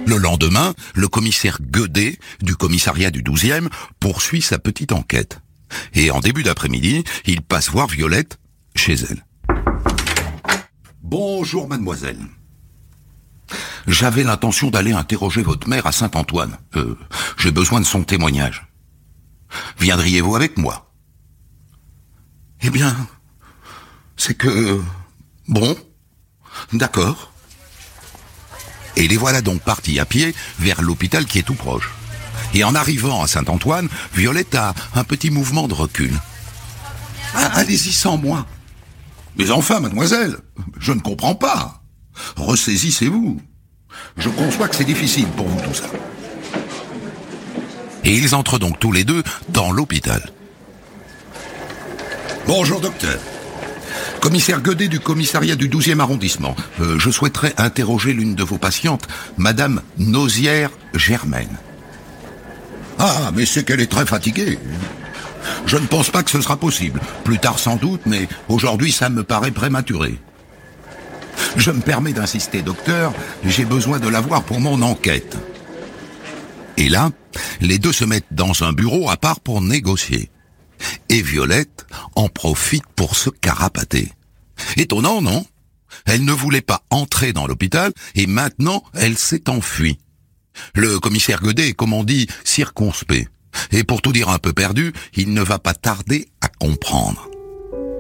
Le lendemain, le commissaire Guedet, du commissariat du 12e, poursuit sa petite enquête. Et en début d'après-midi, il passe voir Violette chez elle. Bonjour mademoiselle. J'avais l'intention d'aller interroger votre mère à Saint-Antoine. J'ai besoin de son témoignage. Viendriez-vous avec moi? Eh bien, c'est que... Bon, d'accord. Et les voilà donc partis à pied vers l'hôpital qui est tout proche. Et en arrivant à Saint-Antoine, Violette a un petit mouvement de recul. Allez-y sans moi. Mais enfin, mademoiselle, je ne comprends pas. Ressaisissez-vous. Je conçois que c'est difficile pour vous tout ça. Et ils entrent donc tous les deux dans l'hôpital. Bonjour docteur. Commissaire Guedet du commissariat du 12e arrondissement. Je souhaiterais interroger l'une de vos patientes, Madame Nausière-Germaine. Ah, mais c'est qu'elle est très fatiguée. Je ne pense pas que ce sera possible. Plus tard sans doute, mais aujourd'hui ça me paraît prématuré. Je me permets d'insister, docteur, j'ai besoin de la voir pour mon enquête. Et là, les deux se mettent dans un bureau à part pour négocier. Et Violette en profite pour se carapater. Étonnant, non? Elle ne voulait pas entrer dans l'hôpital et maintenant elle s'est enfuie. Le commissaire Guedet est, comme on dit, circonspect. Et pour tout dire un peu perdu, il ne va pas tarder à comprendre.